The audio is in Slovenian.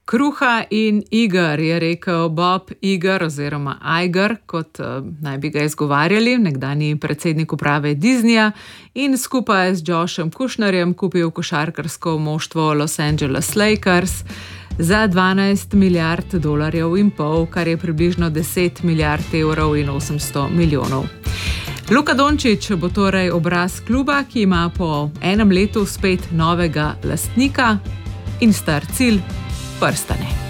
Kruha in iger, je rekel Bob Iger oziroma Iger, kot naj bi ga izgovarjali, nekdanji predsednik uprave Disneyja in skupaj z Joshem Kushnerjem kupil košarkarsko moštvo Los Angeles Lakers za $12,5 milijard, kar je približno 10 milijard evrov in 800 milijonov. Luka Dončić bo torej obraz kluba, ki ima po enem letu spet novega lastnika in star cilj: prstane.